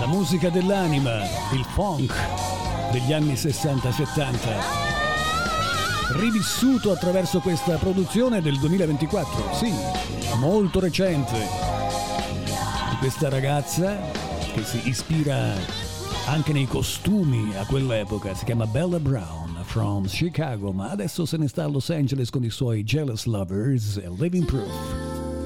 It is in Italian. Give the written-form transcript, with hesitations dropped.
musica dell'anima, il funk degli anni 60-70, rivissuto attraverso questa produzione del 2024, sì, molto recente, di questa ragazza che si ispira anche nei costumi a quell'epoca. Si chiama Bella Brown, from Chicago, ma adesso se ne sta a Los Angeles con i suoi Jealous Lovers e Living Proof.